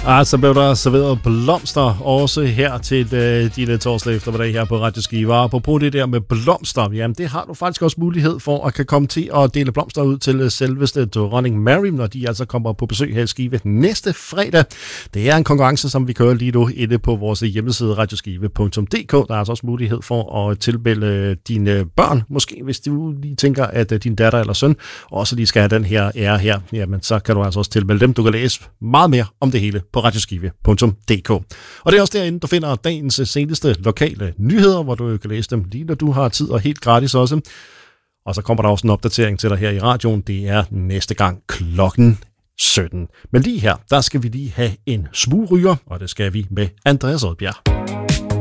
Så blev der serveret blomster også her til dine torsdag eftermiddag her på Radio Skive. Og apropos det der med blomster, jamen det har du faktisk også mulighed for at kan komme til at dele blomster ud til selveste dronning Mary, når de altså kommer på besøg her i Skive næste fredag. Det er en konkurrence, som vi kører lige nu inde på vores hjemmeside radioskive.dk. Der er altså også mulighed for at tilmelde dine børn, måske hvis du lige tænker, at din datter eller søn også lige skal have den her ære her, jamen så kan du altså også tilmelde dem. Du kan læse meget mere om det hele på radioskive.dk. Og det er også derinde, du finder dagens seneste lokale nyheder, hvor du kan læse dem lige når du har tid, og helt gratis også. Og så kommer der også en opdatering til dig her i radioen. Det er næste gang klokken 17. Men lige her, der skal vi lige have en smugryger, og det skal vi med Andreas Oddbjerg.